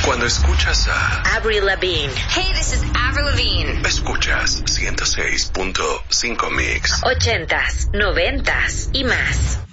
Cuando escuchas a Avril Lavigne. Hey, this is Avril Lavigne. Escuchas 106.5 Mix. 80s, 90s y más.